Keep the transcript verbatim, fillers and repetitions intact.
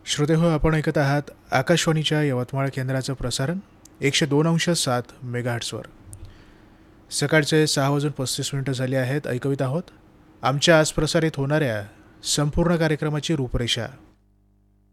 श्रोते हो, आपण ऐकत आहात आकाशवाणीच्या यवतमाळ केंद्राचं प्रसारण एकशे दोन अंश सात मेगाहर्ट्सवर. सकाळचे सहा वाजून पस्तीस मिनिटं झाली आहेत. ऐकवित आहोत आमच्या आज प्रसारित होणाऱ्या संपूर्ण कार्यक्रमाची रूपरेषा.